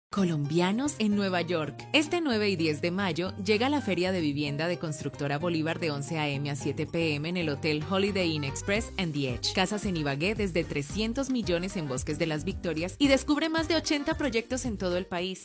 Colombianos en Nueva York. Este 9 y 10 de mayo llega la Feria de Vivienda de Constructora Bolívar de 11 a.m. a 7 p.m. en el Hotel Holiday Inn Express and The Edge. Casas en Ibagué desde 300 millones en Bosques de las Victorias y descubre más de 80 proyectos en todo el país.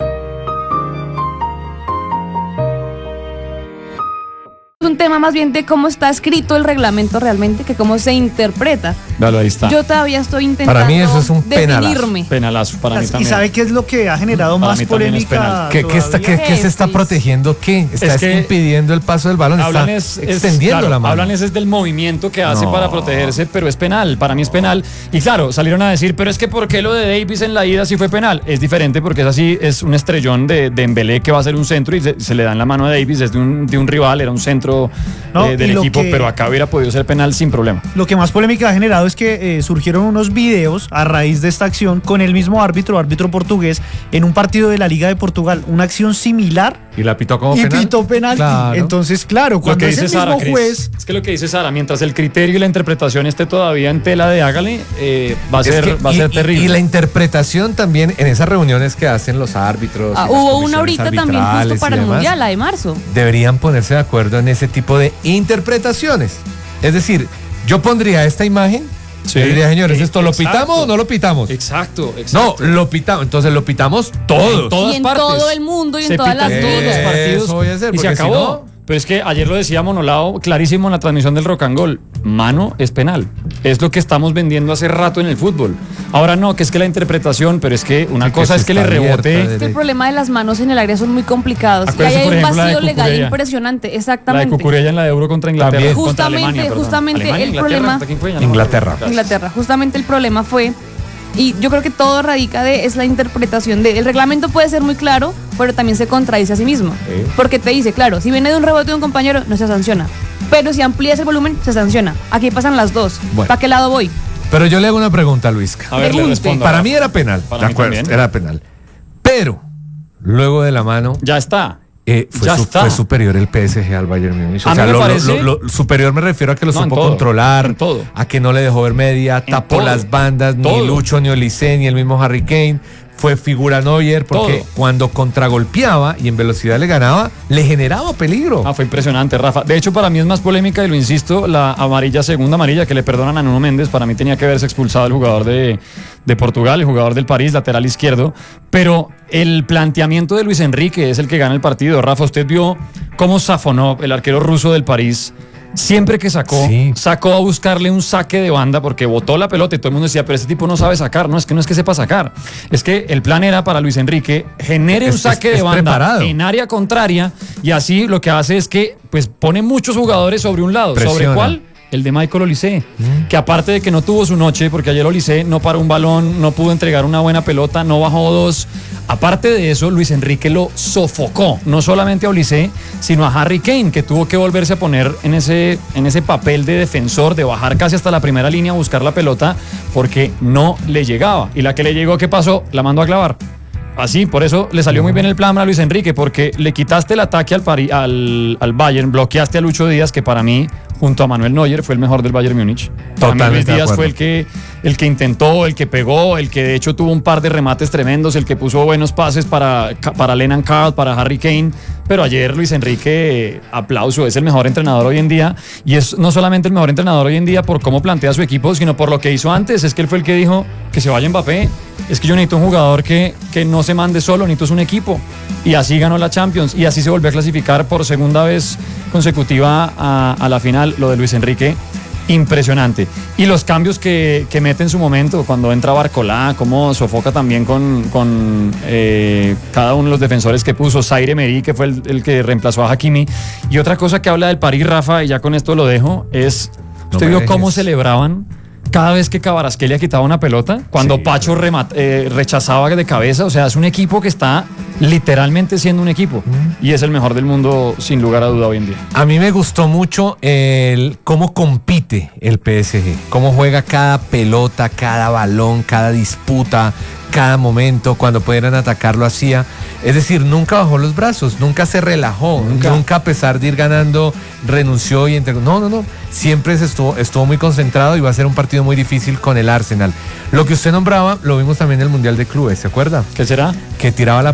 Es un tema más bien de cómo está escrito el reglamento realmente que cómo se interpreta. Dale, ahí está. Yo todavía estoy intentando para mí eso es un definirme. Penalazo para mí también. ¿Y sabe qué es lo que ha generado Para más mí también es polémica? ¿Qué se está protegiendo? ¿Qué? ¿Está impidiendo el paso del balón? ¿Está extendiendo la mano? Hablan es del movimiento que hace para protegerse, pero es penal. Para mí es penal. Y claro, salieron a decir, pero es que ¿por qué lo de Davis en la ida sí fue penal? Es diferente porque es así, es un estrellón de Dembélé que va a ser un centro y se le da en la mano a Davis desde de un rival, era un centro del equipo, pero acá hubiera podido ser penal sin problema. Lo que más polémica ha generado es que surgieron unos videos a raíz de esta acción con el mismo árbitro portugués, en un partido de la Liga de Portugal, una acción similar. Y la pitó como penal. Y pitó penalti. Claro. Entonces, claro, cuando es el mismo juez... Es que lo que dice Sara, mientras el criterio y la interpretación esté todavía en tela de hágale, va a ser terrible. Y la interpretación también en esas reuniones que hacen los árbitros. Hubo una ahorita también justo para el Mundial, la de marzo. Deberían ponerse de acuerdo en ese tipo de interpretaciones. Es decir, yo pondría esta imagen. Sí. Yo diría, señores, ¿esto lo pitamos o no lo pitamos? Exacto. No, lo pitamos. Entonces lo pitamos todos. En todas y en partes. todo el mundo y en todas las todos los partidos. Eso voy a hacer, y se acabó. Si no... Pero es que ayer lo decía Monolao clarísimo en la transmisión del Rock and Roll. Mano es penal. Es lo que estamos vendiendo hace rato en el fútbol. Ahora no, que es que la interpretación, pero es que una cosa es que le rebote. El problema de las manos en el área son muy complicados. Y ahí hay un vacío legal impresionante. Exactamente. La de Cucurella en la de Euro contra Inglaterra. Justamente el problema. Inglaterra. Justamente el problema fue. Y yo creo que todo radica es la interpretación el reglamento puede ser muy claro, pero también se contradice a sí mismo. Sí. Porque te dice, claro, si viene de un rebote de un compañero, no se sanciona. Pero si amplías el volumen, se sanciona. Aquí pasan las dos. Bueno. ¿Para qué lado voy? Pero yo le hago una pregunta a Luisca. A ver, le respondo. Para mí era penal. De acuerdo, era penal. Pero, luego de la mano... Ya está. Fue superior el PSG al Bayern Múnich. O sea, lo superior me refiero a que lo supo controlar, a que no le dejó ver media, tapó las bandas, ni Lucho, ni Olise, ni el mismo Harry Kane. Fue figura Neuer, porque cuando contragolpeaba y en velocidad le ganaba, le generaba peligro. Fue impresionante, Rafa. De hecho, para mí es más polémica, y lo insisto, la segunda amarilla que le perdonan a Nuno Méndez. Para mí tenía que haberse expulsado el jugador de Portugal, el jugador del París, lateral izquierdo. Pero el planteamiento de Luis Enrique es el que gana el partido. Rafa, usted vio cómo Safonov, el arquero ruso del París, siempre que sacó a buscarle un saque de banda porque botó la pelota y todo el mundo decía, pero este tipo no sabe sacar. No es que sepa sacar. Es que el plan era para Luis Enrique genere un saque de banda preparado en área contraria, y así lo que hace es que pues pone muchos jugadores sobre un lado. Presiona. ¿Sobre cuál? El de Michael Olise, que aparte de que no tuvo su noche, porque ayer Olise no paró un balón, no pudo entregar una buena pelota, no bajó dos. Aparte de eso, Luis Enrique lo sofocó, no solamente a Olise, sino a Harry Kane, que tuvo que volverse a poner en ese papel de defensor, de bajar casi hasta la primera línea a buscar la pelota, porque no le llegaba. Y la que le llegó, ¿qué pasó? La mandó a clavar. Así, por eso le salió muy bien el plan a Luis Enrique, porque le quitaste el ataque al Bayern, bloqueaste a Lucho Díaz, que para mí, junto a Manuel Neuer, fue el mejor del Bayern Múnich. Para mí Luis Díaz fue el que intentó, el que pegó, el que de hecho tuvo un par de remates tremendos, el que puso buenos pases para Lennon Carl, para Harry Kane. Pero ayer Luis Enrique, aplauso, es el mejor entrenador hoy en día, y es no solamente el mejor entrenador hoy en día por cómo plantea su equipo, sino por lo que hizo antes. Es que él fue el que dijo que se vaya Mbappé. Es que yo necesito un jugador que no se mande solo, necesito un equipo. Y así ganó la Champions, y así se volvió a clasificar por segunda vez consecutiva a la final. Lo de Luis Enrique, impresionante. Y los cambios que mete en su momento, cuando entra Barcolá, cómo sofoca también con cada uno de los defensores que puso. Zaire Emery, que fue el que reemplazó a Hakimi. Y otra cosa que habla del París, Rafa, y ya con esto lo dejo, es, ¿usted vio cómo celebraban cada vez que Kvaratskhelia quitaba una pelota? Cuando Pacho rechazaba de cabeza. O sea, es un equipo que está literalmente siendo un equipo, y es el mejor del mundo sin lugar a duda hoy en día. A mí me gustó mucho cómo compite el PSG, cómo juega cada pelota, cada balón, cada disputa, cada momento. Cuando pudieran atacar lo hacía. Es decir, nunca bajó los brazos, nunca se relajó, nunca a pesar de ir ganando renunció y entregó. No. Siempre estuvo muy concentrado, y va a ser un partido muy difícil con el Arsenal. Lo que usted nombraba, lo vimos también en el Mundial de Clubes, ¿se acuerda? ¿Qué será? Que tiraba la